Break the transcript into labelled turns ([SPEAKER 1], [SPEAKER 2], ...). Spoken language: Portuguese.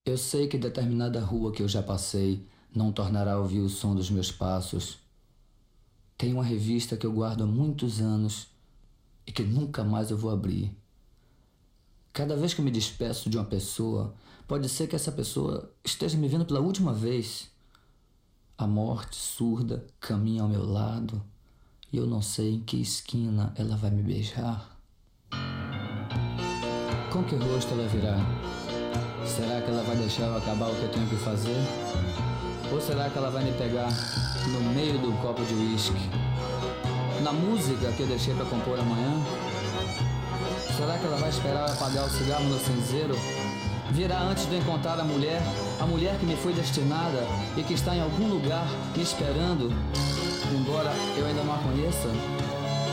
[SPEAKER 1] Eu sei que determinada rua que eu já passei não tornará a ouvir o som dos meus passos. Tem uma revista que eu guardo há muitos anos e que nunca mais eu vou abrir. Cada vez que eu me despeço de uma pessoa, pode ser que essa pessoa esteja me vendo pela última vez. A morte surda caminha ao meu lado e eu não sei em que esquina ela vai me beijar. Com que rosto ela virá? Será que ela vai deixar eu acabar o que eu tenho que fazer? Ou será que ela vai me pegar no meio do copo de uísque? Na música que eu deixei para compor amanhã? Será que ela vai esperar eu apagar o cigarro no cinzeiro? Virá antes de encontrar a mulher que me foi destinada e que está em algum lugar me esperando, embora eu ainda não a conheça?